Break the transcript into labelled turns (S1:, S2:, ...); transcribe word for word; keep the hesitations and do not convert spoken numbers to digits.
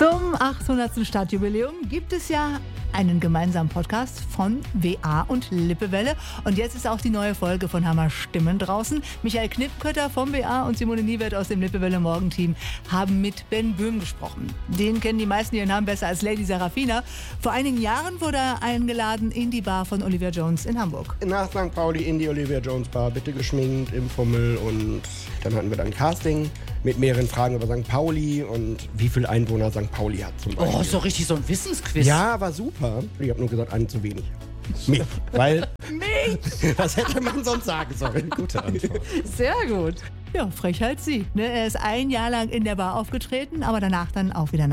S1: Zum achthundertsten Stadtjubiläum gibt es ja einen gemeinsamen Podcast von W A und Lippewelle. Und jetzt ist auch die neue Folge von Hammer Stimmen draußen. Michael Knipkötter vom W A und Simone Niewert aus dem Lippewelle Morgenteam haben mit Ben Böhm gesprochen. Den kennen die meisten ihren Namen besser als Lady Serafina. Vor einigen Jahren wurde er eingeladen in die Bar von Olivia Jones in Hamburg.
S2: Nach Sankt Pauli in die Olivia Jones Bar, bitte geschminkt, im Fummel, und dann hatten wir dann ein Casting mit mehreren Fragen über Sankt Pauli und wie viele Einwohner Sankt Pauli hat zum Beispiel.
S3: Oh, so richtig so ein Wissensquiz.
S2: Ja, war super. Ich habe nur gesagt, einen zu wenig. Mich, weil...
S1: Mich?
S2: Was hätte man sonst sagen sollen? Gute Antwort.
S1: Sehr gut. Ja, Frechheit sie. Ne? Er ist ein Jahr lang in der Bar aufgetreten, aber danach dann auch wieder nach